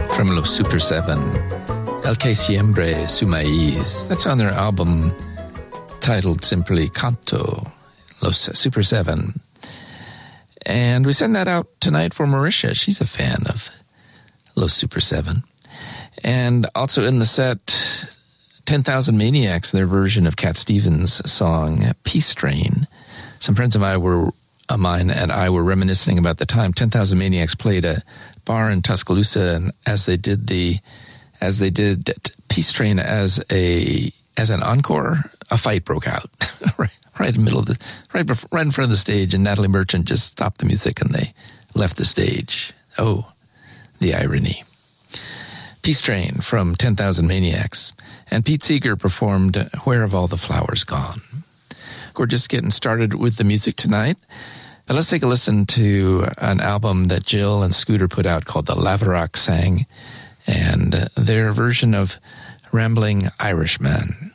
from Los Super 7, El que siembre su maíz. That's on their album titled simply Canto, Los Super 7. And we send that out tonight for Marisha. She's a fan of Los Super 7. And also in the set, 10,000 Maniacs, their version of Cat Stevens' song Peace Train. Some friends of mine and I were reminiscing about the time 10,000 Maniacs played a bar in Tuscaloosa, and as they did Peace Train as an encore, a fight broke out right in the middle of right in front of the stage, and Natalie Merchant just stopped the music and they left the stage. Oh, the irony. Peace Train from 10,000 Maniacs, and Pete Seeger performed Where Have All the Flowers Gone. We're just getting started with the music tonight. Let's take a listen to an album that Jill and Scooter put out called The Laverock Sang, and their version of Rambling Irishman.